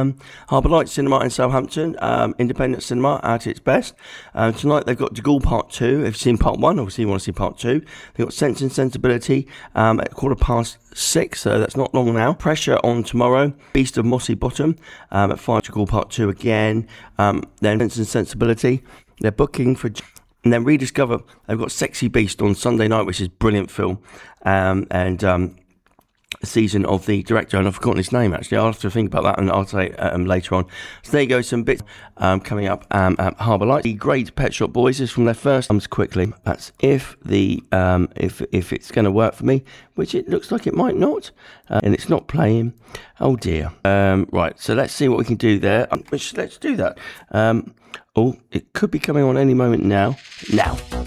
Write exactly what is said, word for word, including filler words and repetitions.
um, Harbour Light Cinema in Southampton, um, independent cinema at its best. Uh, tonight they've got De Gaulle Part two. If you've seen Part one, obviously you want to see Part two. They've got Sense and Sensibility um, at quarter past six, so that's not long now. Pressure on tomorrow. Beast of Mossy Bottom um, at five. De Gaulle Part two again. Um, then Sense and Sensibility. They're booking for... And then Rediscover, they've got Sexy Beast on Sunday night, which is a brilliant film. Um, and... Um, season of the director, and I've forgotten his name actually. I'll have to think about that and I'll say um, later on. So there you go, some bits um, coming up um, at Harbour Light. The Great Pet Shop Boys is from their first comes quickly. That's if the um, if if it's going to work for me, which it looks like it might not, uh, and it's not playing. Oh dear. Um, right, so let's see what we can do there. Um, let's do that. Um, oh, it could be coming on any moment now. Now.